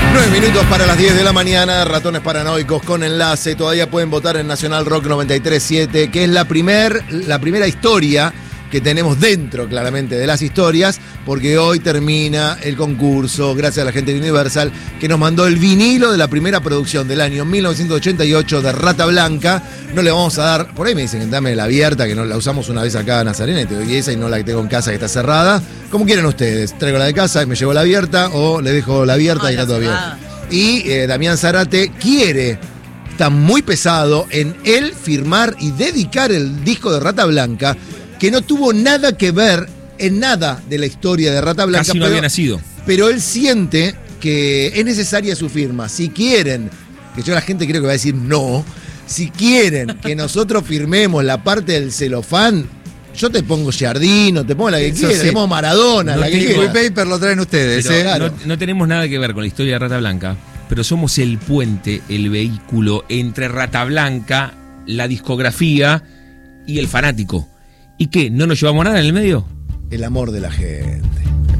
9 minutos para las 10 de la mañana, Ratones Paranoicos con Enlace. Todavía pueden votar en Nacional Rock 93.7, que es la primera historia que tenemos dentro, claramente, de las historias, porque hoy termina el concurso, gracias a la gente de Universal, que nos mandó el vinilo de la primera producción del año 1988 de Rata Blanca. No le vamos a dar, por ahí me dicen, dame la abierta, que no la usamos una vez acá en Nazarena, y te doy esa y no la que tengo en casa que está cerrada. Como quieren ustedes, traigo la de casa y me llevo la abierta, o le dejo la abierta y está todo bien. Y Damián Zárate está muy pesado en él firmar y dedicar el disco de Rata Blanca, que no tuvo nada que ver en nada de la historia de Rata Blanca. Casi no había nacido. Pero él siente que es necesaria su firma. Si quieren, que yo la gente creo que va a decir no, si quieren que nosotros firmemos la parte del celofán, yo te pongo Giardino, te pongo la que quieras, te pongo Maradona, no, la que quieras. Paper lo traen ustedes, pero, Claro. No tenemos nada que ver con la historia de Rata Blanca, pero somos el puente, el vehículo entre Rata Blanca, la discografía y el fanático. ¿Y qué? ¿No nos llevamos nada en el medio? El amor de la gente.